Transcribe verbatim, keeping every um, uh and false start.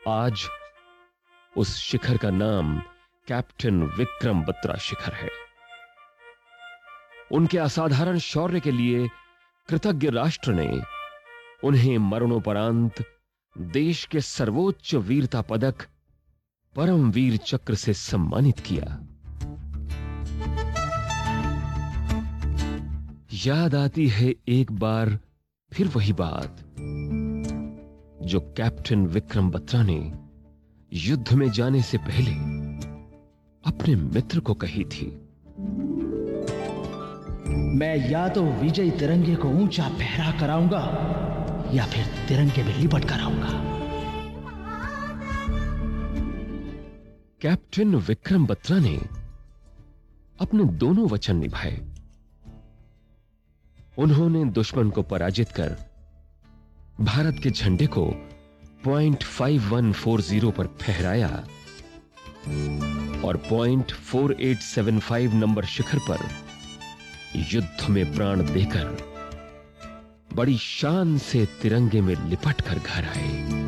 आज उस शिखर का नाम कैप्टन विक्रम बत्रा शिखर है। उनके असाधारण शौर्य के लिए कृतज्ञ राष्ट्र ने उन्हें मरणोपरांत देश के सर्वोच्च वीरता पदक परमवीर चक्र से सम्मानित किया। याद आती है एक बार फिर वही बात जो कैप्टन विक्रम बत्रा ने युद्ध में जाने से पहले अपने मित्र को कही थी। मैं या तो विजयी तिरंगे को ऊंचा फहरा कराऊंगा या फिर तिरंगे में लिपट कर आऊंगा। कैप्टन विक्रम बत्रा ने अपने दोनों वचन निभाए। उन्होंने दुश्मन को पराजित कर भारत के झंडे को point five one four zero पर फहराया और point four eight seven five number शिखर पर युद्ध में प्राण देकर बड़ी शान से तिरंगे में लिपट कर घर आए।